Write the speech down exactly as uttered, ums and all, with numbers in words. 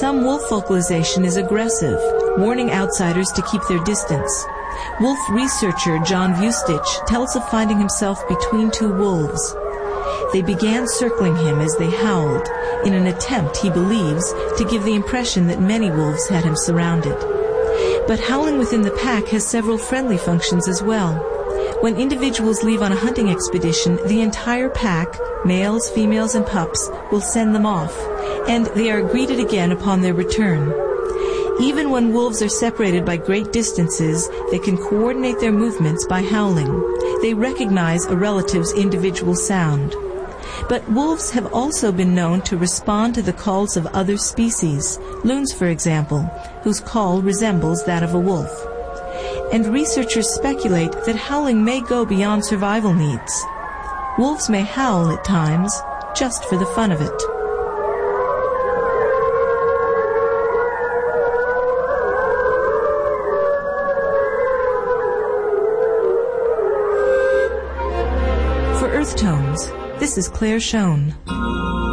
Some wolf vocalization is aggressive, warning outsiders to keep their distance. Wolf researcher John Vustich tells of finding himself between two wolves. They began circling him as they howled, in an attempt, he believes, to give the impression that many wolves had him surrounded. But howling within the pack has several friendly functions as well. When individuals leave on a hunting expedition, the entire pack, males, females, and pups, will send them off, and they are greeted again upon their return. Even when wolves are separated by great distances, they can coordinate their movements by howling. They recognize a relative's individual sound. But wolves have also been known to respond to the calls of other species, loons for example, whose call resembles that of a wolf. And researchers speculate that howling may go beyond survival needs. Wolves may howl at times, just for the fun of it. For Earth Tones, this is Claire Schoen.